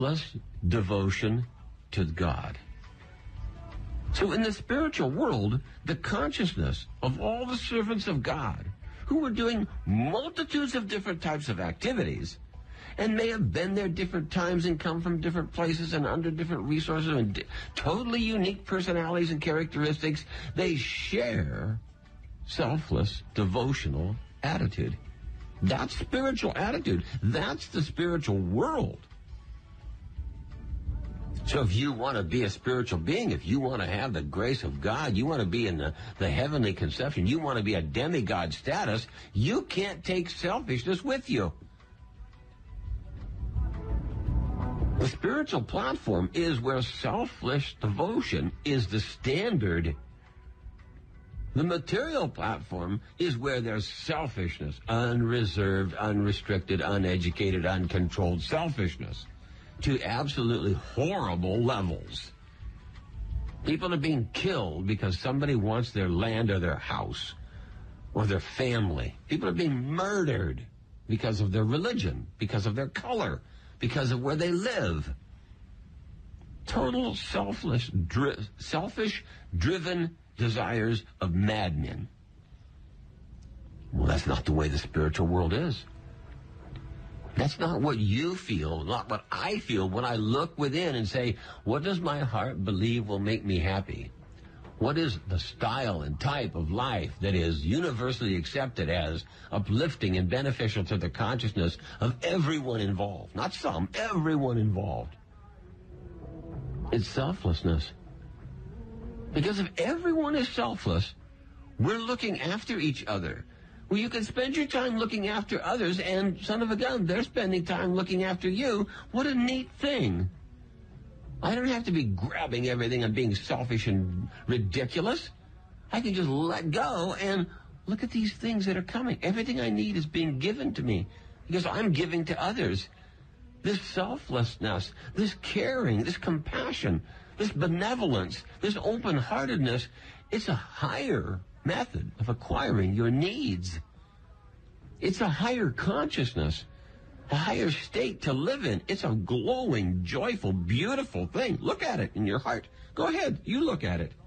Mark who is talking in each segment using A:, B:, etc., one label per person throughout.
A: less devotion to God. So in the spiritual world, the consciousness of all the servants of God who were doing multitudes of different types of activities and may have been there different times and come from different places and under different resources and totally unique personalities and characteristics, they share selfless, devotional attitude. That's spiritual attitude. That's the spiritual world. So if you want to be a spiritual being, if you want to have the grace of God, you want to be in the heavenly conception, you want to be a demigod status, you can't take selfishness with you. The spiritual platform is where selfless devotion is the standard. The material platform is where there's selfishness, unreserved, unrestricted, uneducated, uncontrolled selfishness to absolutely horrible levels. People are being killed because somebody wants their land or their house or their family. People are being murdered because of their religion, because of their color, because of where they live. Total selfish, driven desires of madmen. Well, that's not the way the spiritual world is. That's not what you feel, not what I feel when I look within and say, what does my heart believe will make me happy? What is the style and type of life that is universally accepted as uplifting and beneficial to the consciousness of everyone involved? Not some, everyone involved. It's selflessness. Because if everyone is selfless, we're looking after each other. Well, you can spend your time looking after others, and son of a gun, they're spending time looking after you. What a neat thing. I don't have to be grabbing everything and being selfish and ridiculous. I can just let go and look at these things that are coming. Everything I need is being given to me because I'm giving to others. This selflessness, this caring, this compassion, this benevolence, this open-heartedness, it's a higher method of acquiring your needs. It's a higher consciousness, a higher state to live in. It's a glowing, joyful, beautiful thing. Look at it in your heart. Go ahead, you look at it.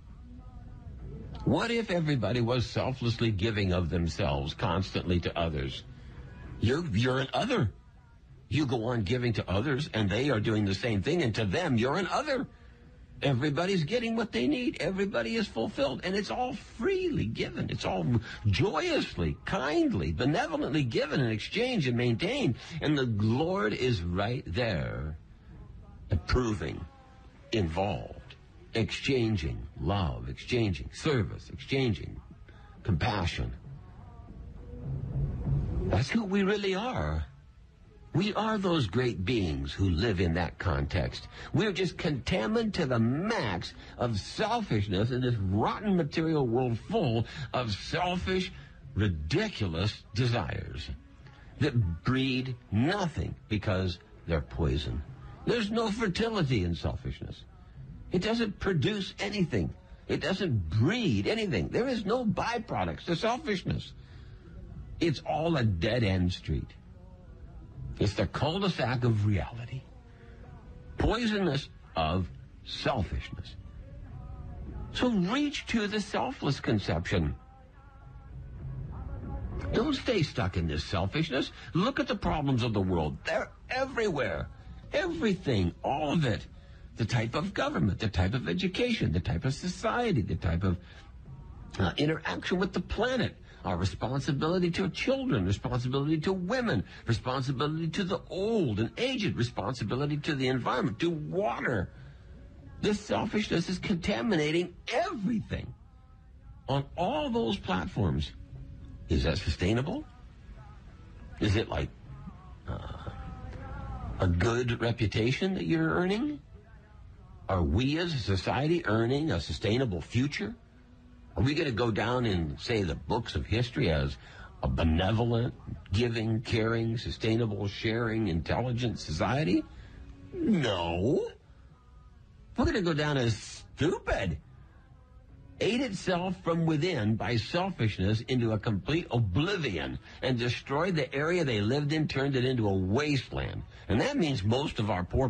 A: What if everybody was selflessly giving of themselves constantly to others? You're an other. You go on giving to others, and they are doing the same thing, and to them, you're an other. Everybody's getting what they need. Everybody is fulfilled. And it's all freely given. It's all joyously, kindly, benevolently given and exchanged and maintained. And the Lord is right there, approving, involved, exchanging love, exchanging service, exchanging compassion. That's who we really are. We are those great beings who live in that context. We're just contaminated to the max of selfishness in this rotten material world full of selfish, ridiculous desires that breed nothing because they're poison. There's no fertility in selfishness. It doesn't produce anything. It doesn't breed anything. There is no byproducts to selfishness. It's all a dead-end street. It's the cul-de-sac of reality. Poisonous of selfishness. So reach to the selfless conception. Don't stay stuck in this selfishness. Look at the problems of the world. They're everywhere. Everything, all of it. The type of government, the type of education, the type of society, the type of interaction with the planet. Our responsibility to children, responsibility to women, responsibility to the old and aged, responsibility to the environment, to water. This selfishness is contaminating everything on all those platforms. Is that sustainable? Is it like a good reputation that you're earning? Are we as a society earning a sustainable future? Are we going to go down in, say, the books of history as a benevolent, giving, caring, sustainable, sharing, intelligent society? No. We're going to go down as stupid. ate itself from within by selfishness into a complete oblivion and destroyed the area they lived in, turned it into a wasteland. And that means most of our poor